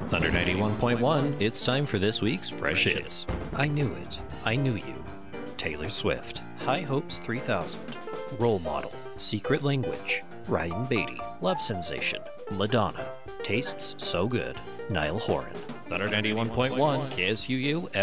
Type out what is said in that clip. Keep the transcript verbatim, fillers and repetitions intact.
Thunder ninety-one point one, it's time for this week's Fresh Hits. I Knew It, I Knew You, Taylor Swift, High Hopes three thousand, Role Model, Secret Language, Ryan Beatty, Love Sensation, Madonna, Tastes So Good, Niall Horan. Thunder ninety-one point one, K S U U